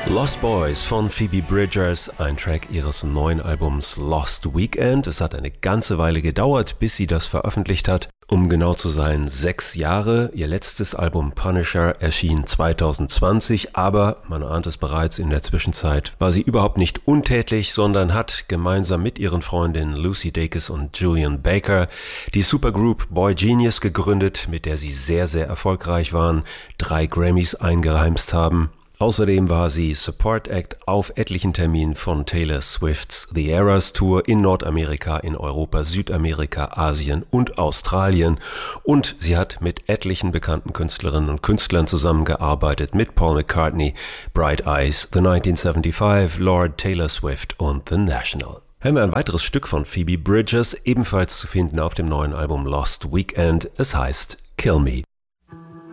Lost Boys von Phoebe Bridgers, ein Track ihres neuen Albums Lost Weekend. Es hat eine ganze Weile gedauert, bis sie das veröffentlicht hat. Um genau zu sein, 6 Jahre. Ihr letztes Album Punisher erschien 2020, aber man ahnt es bereits, in der Zwischenzeit war sie überhaupt nicht untätig, sondern hat gemeinsam mit ihren Freundinnen Lucy Dacus und Julian Baker die Supergroup Boy Genius gegründet, mit der sie sehr, sehr erfolgreich waren, 3 Grammys eingeheimst haben. Außerdem war sie Support Act auf etlichen Terminen von Taylor Swifts The Eras Tour in Nordamerika, in Europa, Südamerika, Asien und Australien. Und sie hat mit etlichen bekannten Künstlerinnen und Künstlern zusammengearbeitet, mit Paul McCartney, Bright Eyes, The 1975, Lord, Taylor Swift und The National. Hören wir ein weiteres Stück von Phoebe Bridgers, ebenfalls zu finden auf dem neuen Album Lost Weekend. Es heißt Kill Me.